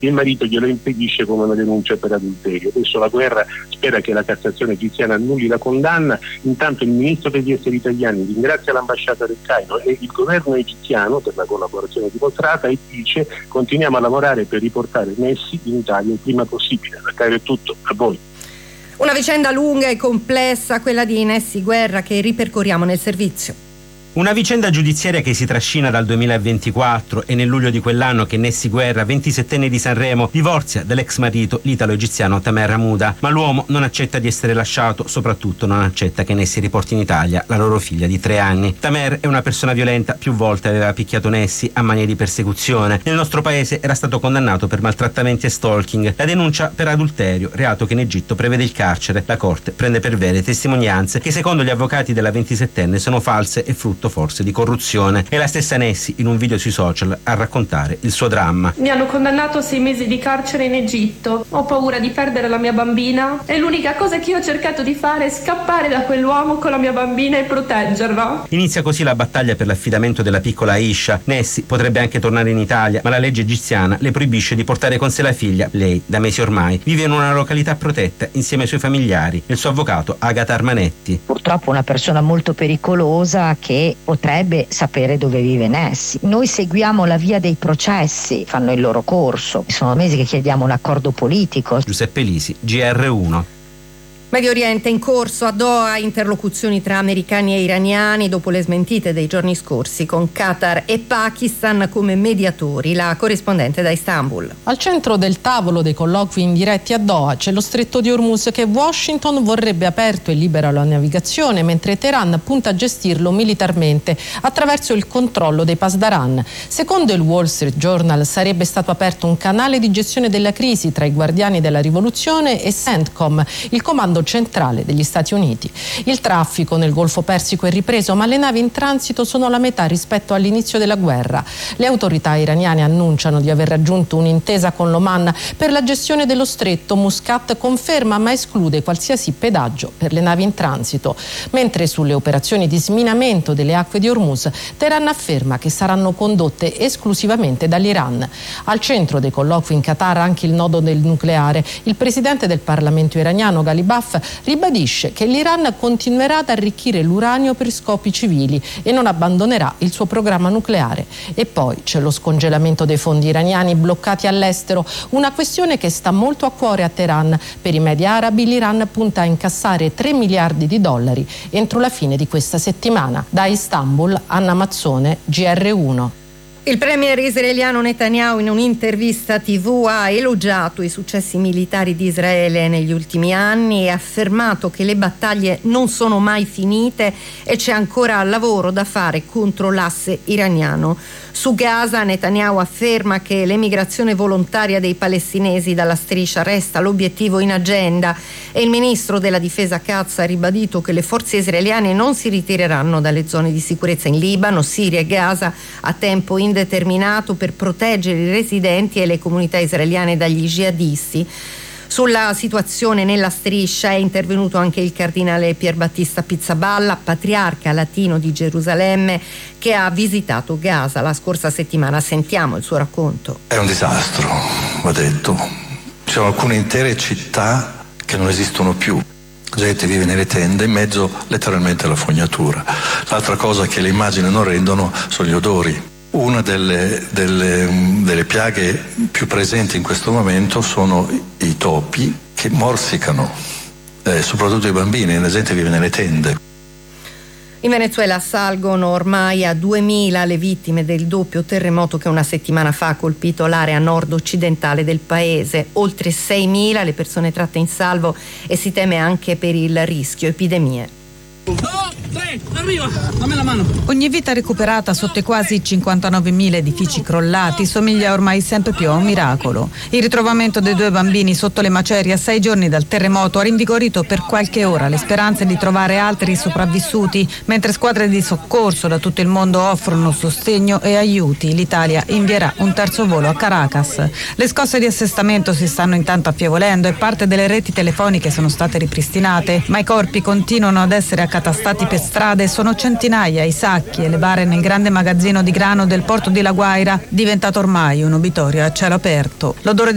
il marito glielo impedisce con una denuncia per adulterio. Adesso la Guerra spera che la Cassazione egiziana annulli la condanna. Intanto il ministro degli esteri italiani ringrazia l'ambasciata del Cairo e il governo egiziano per la collaborazione dimostrata e dice: continuiamo a lavorare per riportare Nessi in Italia il prima possibile. Da Cairo è tutto, a voi. Una vicenda lunga e complessa, quella di Nessi Guerra, che ripercorriamo nel servizio. Una vicenda giudiziaria che si trascina dal 2024 e nel luglio di quell'anno che Nessi Guerra, 27enne di Sanremo, divorzia dall'ex marito, l'italo-egiziano Tamer Hamouda, ma l'uomo non accetta di essere lasciato, soprattutto non accetta che Nessi riporti in Italia la loro figlia di 3 anni. Tamer è una persona violenta, più volte aveva picchiato Nessi a manie di persecuzione. Nel nostro paese era stato condannato per maltrattamenti e stalking. La denuncia per adulterio, reato che in Egitto prevede il carcere. La Corte prende per vere testimonianze che secondo gli avvocati della 27enne sono false e frutto forse di corruzione. E la stessa Nessi in un video sui social a raccontare il suo dramma. Mi hanno condannato a 6 mesi di carcere in Egitto. Ho paura di perdere la mia bambina e l'unica cosa che io ho cercato di fare è scappare da quell'uomo con la mia bambina e proteggerla. Inizia così la battaglia per l'affidamento della piccola Aisha. Nessi potrebbe anche tornare in Italia, ma la legge egiziana le proibisce di portare con sé la figlia. Lei, da mesi ormai, vive in una località protetta insieme ai suoi familiari e il suo avvocato Agata Armanetti. Purtroppo una persona molto pericolosa che potrebbe sapere dove vive Nessi. Noi seguiamo la via dei processi, fanno il loro corso. Sono mesi che chiediamo un accordo politico. Giuseppe Lisi, GR1. Medio Oriente in corso a Doha, interlocuzioni tra americani e iraniani dopo le smentite dei giorni scorsi con Qatar e Pakistan come mediatori. La corrispondente da Istanbul. Al centro del tavolo dei colloqui indiretti a Doha c'è lo stretto di Hormuz che Washington vorrebbe aperto e libero alla navigazione, mentre Teheran punta a gestirlo militarmente attraverso il controllo dei Pasdaran. Secondo il Wall Street Journal sarebbe stato aperto un canale di gestione della crisi tra i guardiani della rivoluzione e CENTCOM, il comando centrale degli Stati Uniti. Il traffico nel Golfo Persico è ripreso, ma le navi in transito sono la metà rispetto all'inizio della guerra. Le autorità iraniane annunciano di aver raggiunto un'intesa con l'Oman per la gestione dello stretto. Muscat conferma ma esclude qualsiasi pedaggio per le navi in transito. Mentre sulle operazioni di sminamento delle acque di Hormuz, Teheran afferma che saranno condotte esclusivamente dall'Iran. Al centro dei colloqui in Qatar anche il nodo del nucleare. Il presidente del Parlamento iraniano Ghalibaf ribadisce che l'Iran continuerà ad arricchire l'uranio per scopi civili e non abbandonerà il suo programma nucleare. E poi c'è lo scongelamento dei fondi iraniani bloccati all'estero, una questione che sta molto a cuore a Teheran. Per i media arabi l'Iran punta a incassare 3 miliardi di dollari entro la fine di questa settimana. Da Istanbul, Anna Mazzone, GR1. Il premier israeliano Netanyahu in un'intervista TV ha elogiato i successi militari di Israele negli ultimi anni e ha affermato che le battaglie non sono mai finite e c'è ancora lavoro da fare contro l'asse iraniano. Su Gaza Netanyahu afferma che l'emigrazione volontaria dei palestinesi dalla striscia resta l'obiettivo in agenda e il ministro della difesa Katz ha ribadito che le forze israeliane non si ritireranno dalle zone di sicurezza in Libano, Siria e Gaza a tempo indeterminato per proteggere i residenti e le comunità israeliane dagli jihadisti. Sulla situazione nella striscia è intervenuto anche il cardinale Pierbattista Pizzaballa, patriarca latino di Gerusalemme, che ha visitato Gaza la scorsa settimana. Sentiamo il suo racconto. È un disastro, va detto. Ci sono alcune intere città che non esistono più. La gente vive nelle tende, in mezzo letteralmente alla fognatura. L'altra cosa che le immagini non rendono sono gli odori. Una delle piaghe più presenti in questo momento sono i topi che morsicano, soprattutto i bambini, la gente vive nelle tende. In Venezuela salgono ormai a 2000 le vittime del doppio terremoto che una settimana fa ha colpito l'area nord-occidentale del paese. Oltre 6.000 le persone tratte in salvo e si teme anche per il rischio epidemie. 2, 3, arriva, dammi la mano. Ogni vita recuperata sotto i quasi 59.000 edifici crollati somiglia ormai sempre più a un miracolo. Il ritrovamento dei 2 bambini sotto le macerie a 6 giorni dal terremoto ha rinvigorito per qualche ora le speranze di trovare altri sopravvissuti, mentre squadre di soccorso da tutto il mondo offrono sostegno e aiuti. L'Italia invierà un terzo volo a Caracas. Le scosse di assestamento si stanno intanto affievolendo e parte delle reti telefoniche sono state ripristinate, ma i corpi continuano ad essere accatastati per strade. Sono centinaia i sacchi e le bare nel grande magazzino di grano del porto di La Guaira, diventato ormai un obitorio a cielo aperto. L'odore